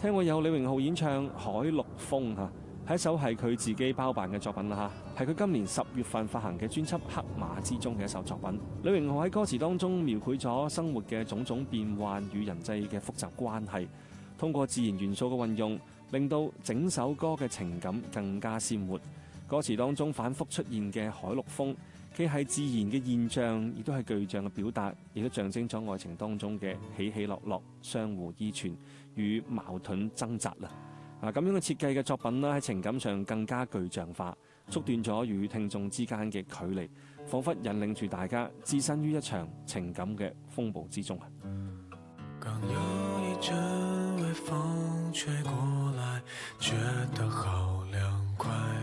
聽過有李榮浩演唱《海陸豐》嚇，係一首係佢自己包辦嘅作品啦嚇，係佢今年10月份發行嘅專輯《黑馬》之中嘅一首作品。李榮浩喺歌詞當中描繪咗生活嘅種種變幻與人際嘅複雜關係，通過自然元素嘅運用，令到整首歌嘅情感更加鮮活。歌詞當中反覆出現嘅海陸豐，既係自然嘅現象，亦都係具象嘅表達，亦都象徵咗愛情當中嘅起起落落、相互依存與矛盾掙扎啦。咁樣嘅設計嘅作品啦，喺情感上更加具象化，縮短咗與聽眾之間嘅距離，彷彿引領住大家置身於一場情感嘅風暴之中啊！ 剛有一陣微風吹過來，覺得好涼快。